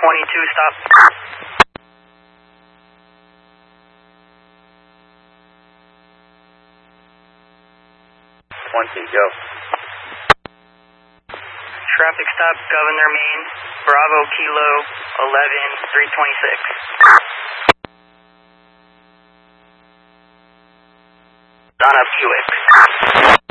stop. 20, go. Traffic stop, Governor Main, Bravo Kilo 11326. Donna Buick.